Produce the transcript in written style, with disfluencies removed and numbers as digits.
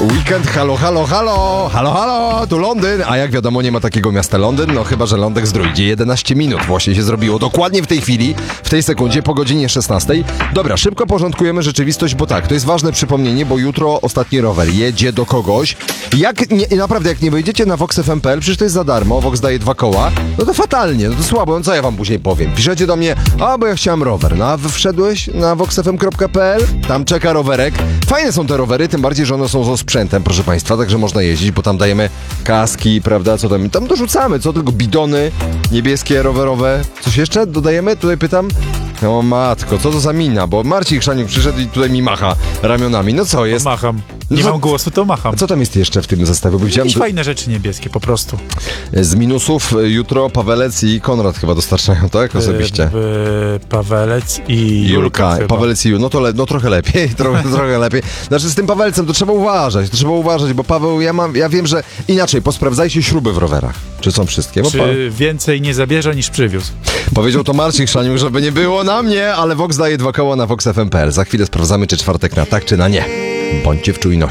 Weekend, halo, halo, halo, halo, halo, tu Londyn, a jak wiadomo nie ma takiego miasta Londyn, no chyba, że Lądek Zdrój, 11 minut właśnie się zrobiło, dokładnie w tej chwili, w tej sekundzie, po godzinie 16. Dobra, szybko porządkujemy rzeczywistość, bo tak, to jest ważne przypomnienie, bo jutro ostatni rower jedzie do kogoś. Naprawdę, jak nie wejdziecie na voxfm.pl, przecież to jest za darmo, Vox daje 2 koła, no to fatalnie, no to słabo, no co ja wam później powiem? Piszecie do mnie, bo ja chciałem rower, no a wszedłeś na voxfm.pl, tam czeka rowerek. Fajne są te rowery, tym bardziej, że one są ze sprzętem, proszę państwa, także można jeździć, bo tam dajemy kaski, prawda, co tam dorzucamy, co tylko bidony niebieskie, rowerowe. Coś jeszcze dodajemy? Tutaj pytam. O matko, co to za mina, bo Marcin Chrzaniuk przyszedł i tutaj mi macha ramionami. No co jest? Macham. Nie mam głosu, to macham. A co tam jest jeszcze w tym zestawie? Bo widziałem Jakieś fajne rzeczy niebieskie, po prostu. z minusów jutro Pawelec i Konrad chyba dostarczają, tak? Osobiście. Pawelec i Julka chyba. Pawelec i Julka, no trochę lepiej, trochę lepiej. Znaczy z tym Pawelcem to trzeba uważać, bo Paweł, ja wiem, że inaczej, posprawdzajcie śruby w rowerach. Czy są wszystkie? Bo Czy więcej nie zabierze niż przywiózł? Powiedział to Marcin Chrzaniuk, żeby nie było na mnie, ale Vox daje 2 koła na voxfm.pl. Za chwilę sprawdzamy, czy czwartek na tak, czy na nie. Bądźcie w czujności.